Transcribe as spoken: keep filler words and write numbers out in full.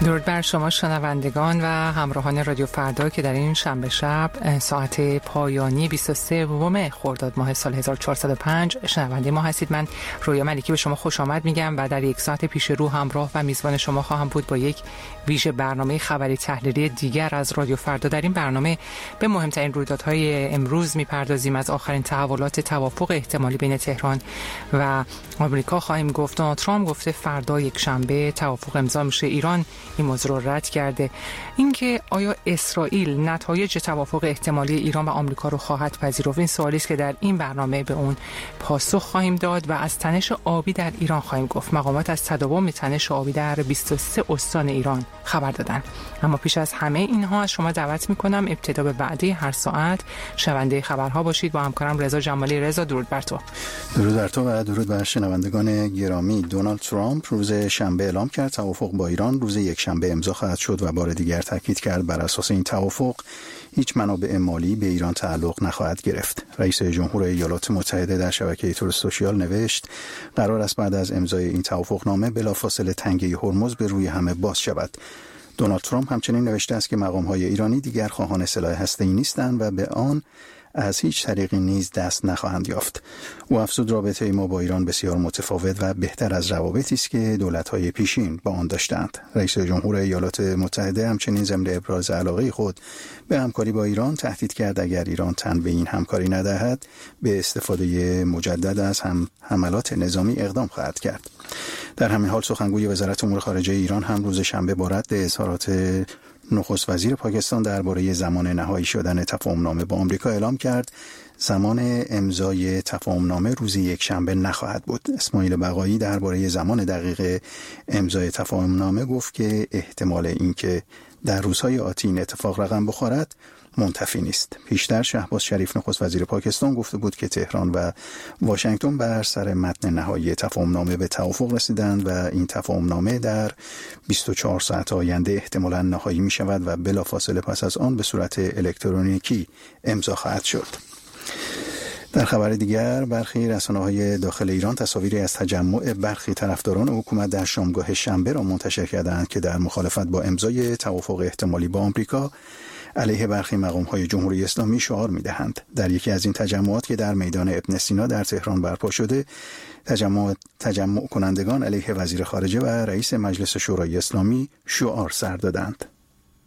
درود بر شما شنوندگان و همراهان رادیو فردا که در این شنبه شب ساعت پایانی بیست و سوم خرداد ماه سال هزار و چهارصد و پنج شنونده ما هستید. من رویا ملکی به شما خوش آمد میگم و در یک ساعت پیش رو همراه و میزبان شما خواهم بود با یک ویژه برنامه خبری تحلیلی دیگر از رادیو فردا. در این برنامه به مهمترین رویدادهای امروز میپردازیم. از آخرین تحولات توافق احتمالی بین تهران و آمریکا خواهیم گفت. دونالد ترامپ گفته فردا یک شنبه توافق امضا میشه. ایران این موضوع رو رد کرده. اینکه آیا اسرائیل نتایج توافق احتمالی ایران و آمریکا رو خواهد پذیرفت، این سوالی است که در این برنامه به اون پاسخ خواهیم داد و از تنش آبی در ایران خواهیم گفت. مقامات از تداوم تنش آبی در بیست و سه استان ایران خبر دادن. اما پیش از همه اینها از شما دعوت میکنم ابتدا به وعده هر ساعت شنونده خبرها باشید. با همکارم رضا جمالی. رضا درود بر تو. درود بر تو و درود بر شنوندگان گرامی. دونالد ترامپ روز شنبه اعلام کرد توافق با ایران روز یک شنبه امضا خواهد شد و بار دیگر تاکید کرد بر اساس این توافق هیچ منابع مالی به ایران تعلق نخواهد گرفت. رئیس جمهور ایالات متحده در شبکه تروث سوشیال نوشت قرار است بعد از امضای این توافقنامه بلافاصله تنگه هرمز به روی همه باز شود. دونالد ترامپ همچنین نوشته است که مقام‌های ایرانی دیگر خواهان سلاح هسته‌ای نیستند و به آن از هیچ طریقی نیز دست نخواهند یافت. او افزود رابطه ما با ایران بسیار متفاوت و بهتر از روابطی است که دولت‌های پیشین با آن داشتند. رئیس جمهور ایالات متحده همچنین ضمن ابراز علاقه خود به همکاری با ایران تهدید کرد اگر ایران تن به این همکاری ندهد به استفاده مجدد از هم حملات نظامی اقدام خواهد کرد. در همین حال سخنگوی وزارت امور خارجه ایران هم روز شنبه با رد اظهارات نخست وزیر پاکستان درباره زمان نهایی شدن تفاهم‌نامه با آمریکا اعلام کرد زمان امضای تفاهم‌نامه روز یک شنبه نخواهد بود. اسماعیل بقایی درباره زمان دقیق امضای تفاهم‌نامه گفت که احتمال اینکه در روزهای آتی این اتفاق رقم بخورد منتفی نیست. پیشتر شهباز شریف نخست وزیر پاکستان گفته بود که تهران و واشنگتن بر سر متن نهایی تفاهم‌نامه به توافق رسیدند و این تفاهم‌نامه در بیست و چهار ساعت آینده احتمالاً نهایی می شود و بلافاصله پس از آن به صورت الکترونیکی امضا خواهد شد. در خبر دیگر برخی رسانه‌های داخل ایران تصاویری از تجمع برخی طرفداران حکومت در شامگاه شنبه را منتشر کردند که در مخالفت با امضای توافق احتمالی با آمریکا علیه برخی مقام‌های جمهوری اسلامی شعار می‌دهند. در یکی از این تجمعات که در میدان ابن سینا در تهران برپا شده، تجمع تجمع کنندگان علیه وزیر خارجه و رئیس مجلس شورای اسلامی شعار سر دادند.